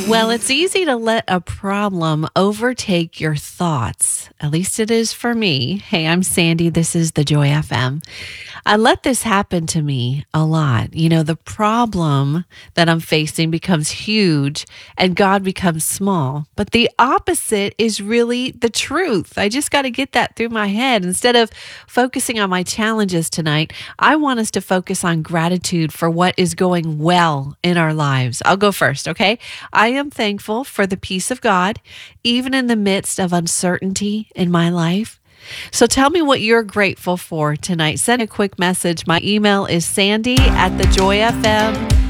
Well, it's easy to let a problem overtake your thoughts. At least it is for me. Hey, I'm Sandy. This is the Joy FM. I let this happen to me a lot. The problem that I'm facing becomes huge and God becomes small. But the opposite is really the truth. I just got to get that through my head. Instead of focusing on my challenges tonight, I want us to focus on gratitude for what is going well in our lives. I'll go first, okay? I am thankful for the peace of God, even in the midst of uncertainty in my life. So tell me what you're grateful for tonight. Send a quick message. My email is sandy@thejoyfm.com.